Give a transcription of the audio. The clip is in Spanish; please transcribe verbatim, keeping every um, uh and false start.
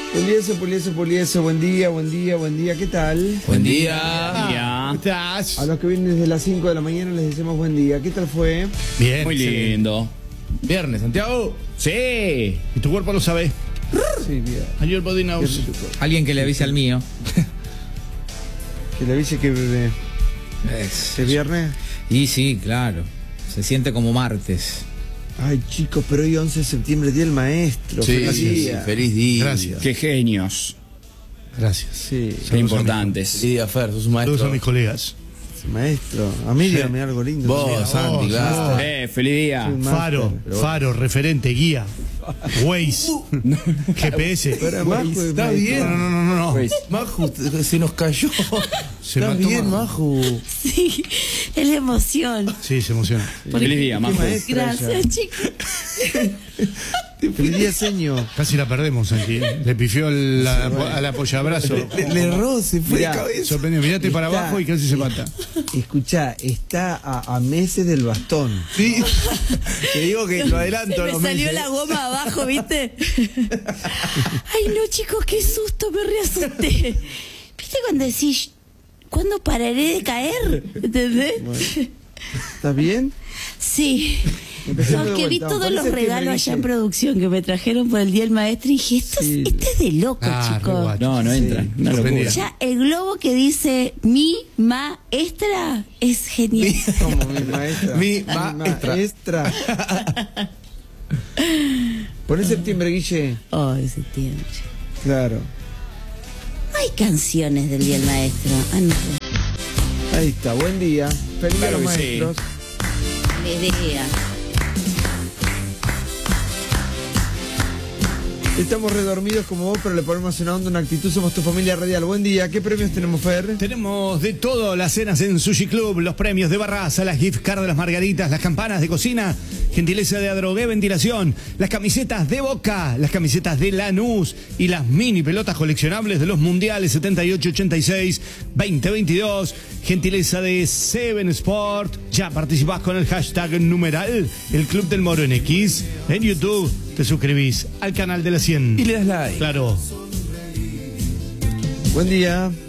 Puliese, Puliese, Puliese, buen día, buen día, buen día, ¿qué tal? Buen día. ¿Cómo estás? A los que vienen desde las cinco de la mañana les decimos buen día, ¿qué tal fue? Bien. Muy excelente. lindo. Viernes, Santiago. Sí. Y tu cuerpo lo sabe. Sí, bien. And your body knows. Alguien que le avise al mío. Que le avise que bebé. Es- ¿Es viernes? Y sí, claro. Se siente como martes. Ay, chicos, pero hoy once de septiembre, Día del Maestro. Sí, feliz sí, día. feliz día. Gracias. Qué genios, Gracias. Sí, qué importantes. Feliz día, Fer, sos un maestro. Todos son mis colegas. maestro. A mí dígame algo lindo. Vos, Sí. Santi, vos, claro. vos. Eh, feliz día. Soy un Faro, máster, pero- faro, referente, guía, Waze, G P S. Pero Majo, maestro, está maestro. bien. No, no, no, no, no. Pues, Maju, se nos cayó. Se Estás mató bien, Maju. Maju. Sí, es la emoción. Sí, se emociona. feliz día, Majo. maestra Gracias, ella. chicos. Feliz día, señor. Casi la perdemos, Santi. Le pifió el- la- al apoyabrazo. Le, le erró, se fue Mirá, de cabeza. Sorprendió. Mirate para Está- abajo y casi se mata. Escuchá, está a, a meses del bastón. Sí. Te digo que lo adelanto Se a me los salió meses. la goma abajo, ¿viste? Ay, no, chicos, qué susto, me reasusté. ¿Viste cuando decís, ¿cuándo pararé de caer? ¿Entendés? ¿Estás bien? Sí. Empecemos de No, que vi vuelta. todos Parece los que regalos me allá dije- en producción que me trajeron por el Día del Maestro y dije, esto Sí. es, este es de loco, Ah, re chicos. guacho. No, no entra. Sí, Una sorprendida. locura. Ya el globo que dice mi maestra es genial. Como mi maestra. Mi maestra. maestra. Poné septiembre, Guille. Oh, de septiembre. Claro. No hay canciones del Día del Maestro. Ah, no. Ahí está, buen día. Feliz día a Claro los que sí. maestros. Me idea. Estamos redormidos como vos, pero le ponemos una onda, una actitud. Somos tu familia radial. Buen día. ¿Qué premios tenemos, Fer? Tenemos de todo, las cenas en Sushi Club, los premios de Barraza, las gift cards de las margaritas, las campanas de cocina, gentileza de Adrogué Ventilación, las camisetas de Boca, las camisetas de Lanús y las mini pelotas coleccionables de los mundiales setenta y ocho, ochenta y seis, veinte veintidós, gentileza de Seven Sport. Ya participás con el hashtag numeral, el Club del Moro en X. En YouTube te suscribís al canal de la cien. Y le das like. Claro. Buen día.